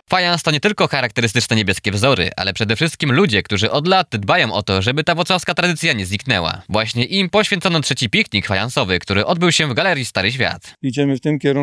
Fajans to nie tylko charakterystyczne niebieskie wzory, ale przede wszystkim ludzie, którzy od lat dbają o to, żeby ta wrocławska tradycja nie zniknęła. Właśnie im poświęcono trzeci piknik fajansowy, który odbył się w Galerii Stary Świat. Idziemy w tym kierunku.